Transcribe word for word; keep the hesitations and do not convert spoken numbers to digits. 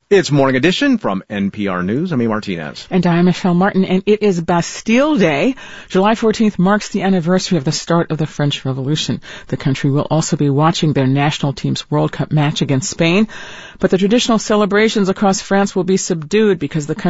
It's Morning Edition from N P R News. I'm A. Martinez. And I'm Michelle Martin, and it is Bastille Day. July fourteenth marks the anniversary of the start of the French Revolution. The country will also be watching their national team's World Cup match against Spain. But the traditional celebrations across France will be subdued because the country